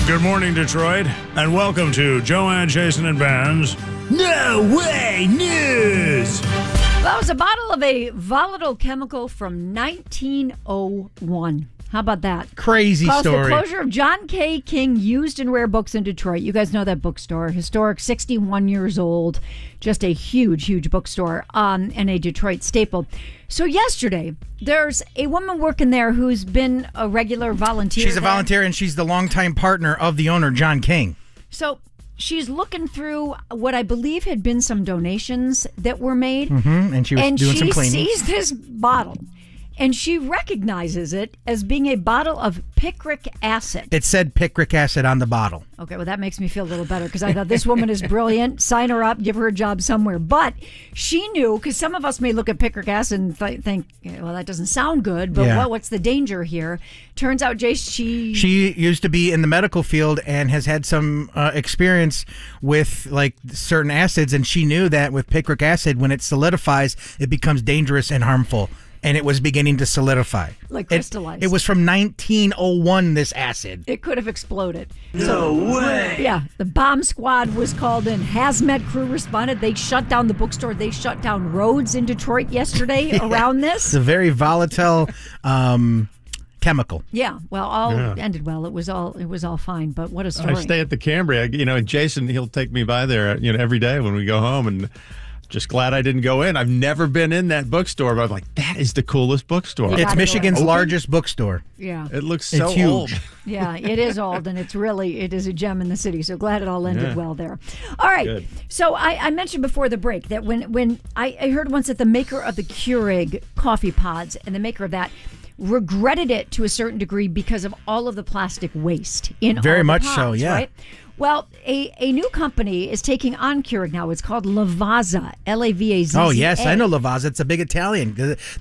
Good morning, Detroit, and welcome to Joanne, Jason, and Ben's No Way News. That was a bottle of a volatile chemical from 1901. How about that? Crazy Caused story. the closure of John K. King Used and Rare Books in Detroit. You guys know that bookstore. Historic, 61 years old. Just a huge, huge bookstore and a Detroit staple. So yesterday, there's a woman working there who's been a regular volunteer. She's a volunteer, and she's the longtime partner of the owner, John King. So she's looking through what I believe had been some donations that were made. And she was doing some cleaning. And she sees this bottle, and she recognizes it as being a bottle of picric acid. It said picric acid on the bottle. Okay, well, that makes me feel a little better because I thought this woman is brilliant. Sign her up, give her a job somewhere. But she knew, because some of us may look at picric acid and think, well, that doesn't sound good, but Yeah. what's the danger here? Turns out, Jace, She used to be in the medical field and has had some experience with like certain acids, and she knew that with picric acid, when it solidifies, it becomes dangerous and harmful. And it was beginning to solidify. Like crystallize. It was from 1901, this acid. It could have exploded. No way. Yeah, the bomb squad was called in. Hazmat crew responded. They shut down the bookstore. They shut down roads in Detroit yesterday around this. It's a very volatile chemical. Yeah, well, all ended well. It was all fine. But what a story! I stay at the Cambria. And Jason, he'll take me by there, every day when we go home, and just glad I didn't go in. I've never been in that bookstore, but I'm like, that is the coolest bookstore. You It's gotta Michigan's go in. largest bookstore. Yeah, It looks so It's huge. old. yeah, it is old, and it is a gem in the city. So glad it all ended well there. All right. Good. So I mentioned before the break that when I heard once that the maker of the Keurig coffee pods and the maker of that regretted it to a certain degree because of all of the plastic waste in Very all the much pods, so, yeah. Right? Well, a new company is taking on Keurig now. It's called Lavazza, Lavazza. Oh yes, I know Lavazza. It's a big Italian.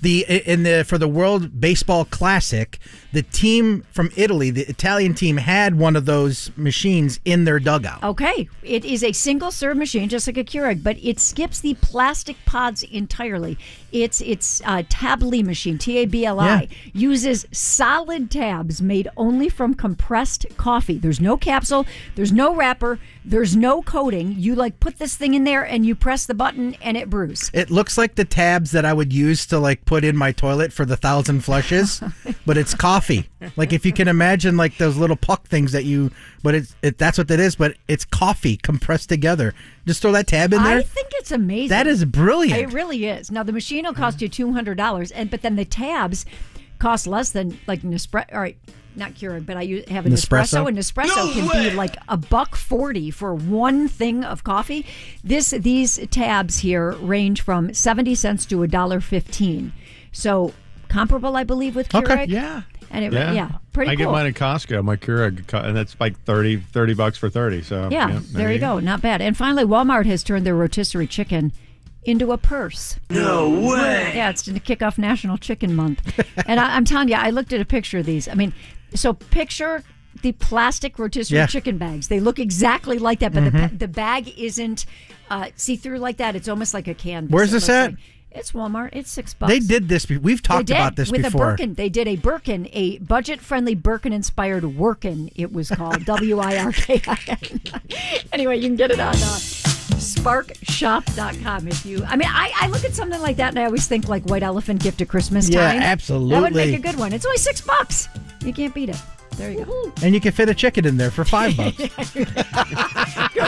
For the World Baseball Classic, the team from Italy, the Italian team, had one of those machines in their dugout. Okay, it is a single-serve machine, just like a Keurig, but it skips the plastic pods entirely. It's Tabli machine, Tabli, uses solid tabs made only from compressed coffee. There's no capsule, there's no wrapper, there's no coating. You put this thing in there and you press the button and it brews. It looks like the tabs that I would use to put in my toilet for the 1,000 flushes, but it's coffee. Like if you can imagine those little puck things but that's what that is, but it's coffee compressed together. Just throw that tab in there. I think it's amazing. That is brilliant. It really is. Now the machine will cost you $200, but then the tabs cost less than Nespresso. All right, not Keurig, but I have a Nespresso. And Nespresso can be $1.40 for one thing of coffee. These tabs here range from 70 cents to $1.15. So comparable, I believe, with Keurig. Okay. Yeah. And pretty I cool. get mine at Costco, my Keurig, and that's like $30 for 30. So Yeah, there you go. Not bad. And finally, Walmart has turned their rotisserie chicken into a purse. No way. Yeah, it's to kick off National Chicken Month. And I'm telling you, I looked at a picture of these. I mean, so picture the plastic rotisserie chicken bags. They look exactly like that, but the bag isn't see-through like that. It's almost like a canvas. Where's this at? It's Walmart. It's $6. They did this. We've talked about this with before. a Birkin. They did a Birkin, a budget-friendly Birkin-inspired Workin. It was called WIRKIN. Anyway, you can get it on sparkshop.com if you. I look at something like that and I always think White Elephant gift at Christmas time. Yeah, absolutely. That would make a good one. It's only $6. You can't beat it. There you go. And you can fit a chicken in there for $5. Go